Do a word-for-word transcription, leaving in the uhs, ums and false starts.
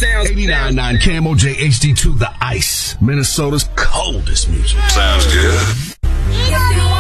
sounds eighty-nine point nine K M O J H D two, The Ice, Minnesota's coldest music. Sounds good.